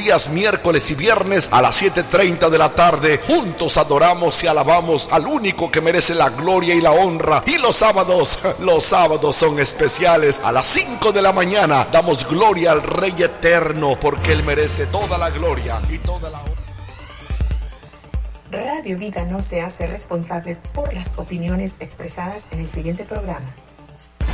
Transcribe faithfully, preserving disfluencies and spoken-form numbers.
días miércoles y viernes a las siete y media de la tarde. Juntos adoramos y alabamos al único que merece la gloria y la honra. Y los sábados, los sábados son especiales. A las cinco de la mañana damos gloria al Rey Eterno, porque Él merece toda la gloria y toda la honra. Radio Vida no se hace responsable por las opiniones expresadas en el siguiente programa.